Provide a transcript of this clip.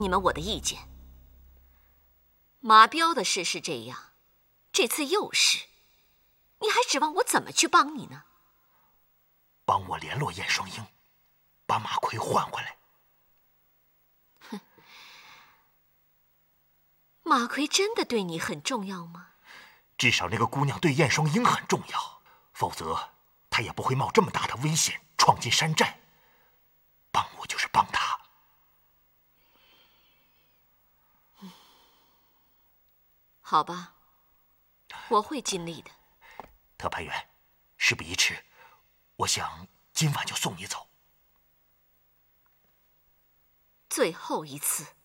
你们我的意见。马彪的事是这样，这次又是，你还指望我怎么去帮你呢？ 帮我联络燕双英，把马奎换回来。 哼，马奎真的对你很重要吗？ 至少那个姑娘对燕双英很重要，否则她也不会冒这么大的危险闯进山寨。帮我就是帮她。 好吧，我会尽力的。 特派员，事不宜迟，我想今晚就送你走。 最后一次。